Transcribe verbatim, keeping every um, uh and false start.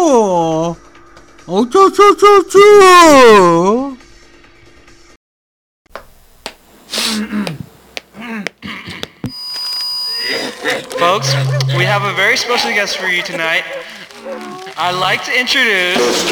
어쩌 어쩌저저저. Folks, we have a very special guest for you tonight. I'd like to introduce